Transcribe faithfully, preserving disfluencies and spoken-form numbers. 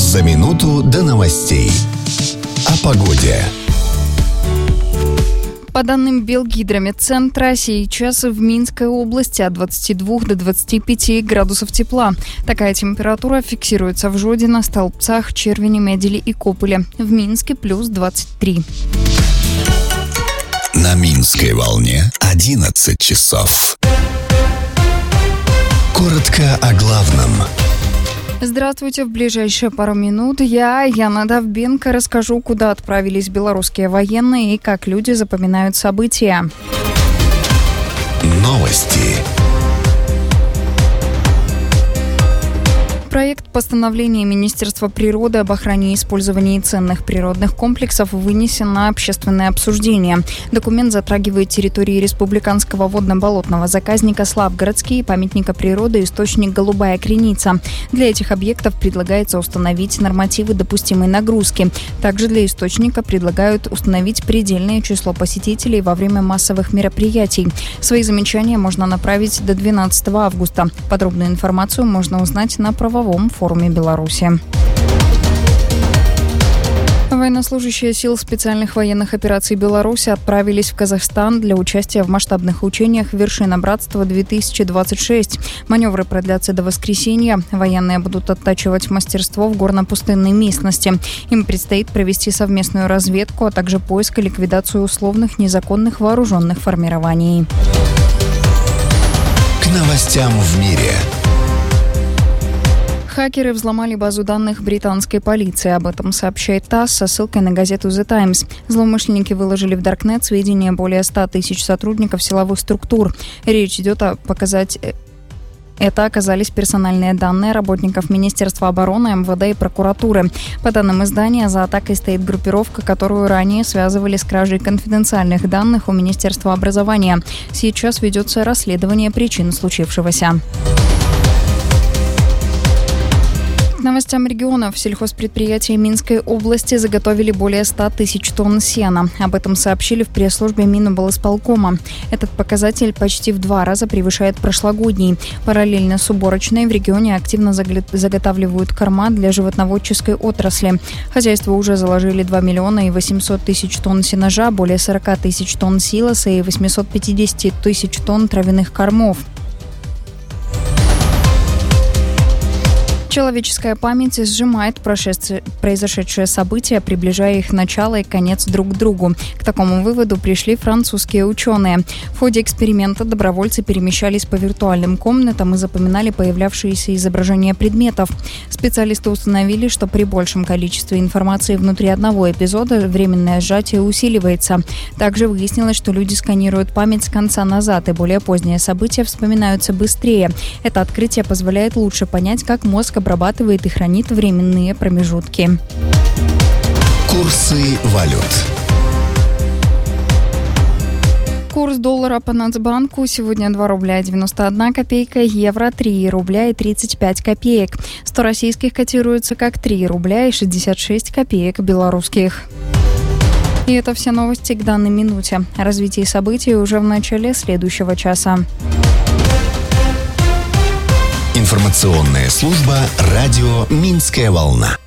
За минуту до новостей. О погоде. По данным Белгидромедцентра, сейчас в Минской области от двадцати двух до двадцати пяти градусов тепла. Такая температура фиксируется в Жодино, Столбцах, Червине, Медели и Кополе. В Минске плюс двадцать три. На Минской волне одиннадцать часов. Коротко о главном. Здравствуйте. В ближайшие пару минут я, Яна Довбенко, расскажу, куда отправились белорусские военные и как люди запоминают события. Новости. Проект постановления Министерства природы об охране и использовании ценных природных комплексов вынесен на общественное обсуждение. Документ затрагивает территории республиканского водно-болотного заказника Славгородский и памятника природы источник Голубая Креница. Для этих объектов предлагается установить нормативы допустимой нагрузки. Также для источника предлагают установить предельное число посетителей во время массовых мероприятий. Свои замечания можно направить до двенадцатого августа. Подробную информацию можно узнать на правовом форуме Беларуси. Военнослужащие сил специальных военных операций Беларуси отправились в Казахстан для участия в масштабных учениях «Вершина братства-две тысячи двадцать шесть». Маневры продлятся до воскресенья. Военные будут оттачивать мастерство в горно-пустынной местности. Им предстоит провести совместную разведку, а также поиск и ликвидацию условных незаконных вооруженных формирований. К новостям в мире. Хакеры взломали базу данных британской полиции. Об этом сообщает ТАСС со ссылкой на газету The Times. Злоумышленники выложили в Даркнет сведения более ста тысяч сотрудников силовых структур. Речь идет о показать... Это оказались персональные данные работников Министерства обороны, эм вэ дэ и прокуратуры. По данным издания, за атакой стоит группировка, которую ранее связывали с кражей конфиденциальных данных у Министерства образования. Сейчас ведется расследование причин случившегося. К новостям регионов. Сельхозпредприятия Минской области заготовили более ста тысяч тонн сена. Об этом сообщили в пресс-службе Миноблсполкома. Этот показатель почти в два раза превышает прошлогодний. Параллельно с уборочной в регионе активно заготавливают корма для животноводческой отрасли. Хозяйства уже заложили два миллиона и восемьсот тысяч тонн сенажа, более сорока тысяч тонн силоса и восемьсот пятьдесят тысяч тонн травяных кормов. Человеческая память сжимает произошедшие события, приближая их начало и конец друг к другу. К такому выводу пришли французские ученые. В ходе эксперимента добровольцы перемещались по виртуальным комнатам и запоминали появлявшиеся изображения предметов. Специалисты установили, что при большем количестве информации внутри одного эпизода временное сжатие усиливается. Также выяснилось, что люди сканируют память с конца назад, и более поздние события вспоминаются быстрее. Это открытие позволяет лучше понять, как мозг обрабатывает и хранит временные промежутки. Курсы валют. Курс доллара по Нацбанку сегодня два рубля девяносто одна копейка, евро три рубля и тридцать пять копеек. сто российских котируется как три рубля и шестьдесят шесть копеек белорусских. И это все новости к данной минуте. О развитии событий уже в начале следующего часа. Информационная служба «Радио Минская волна».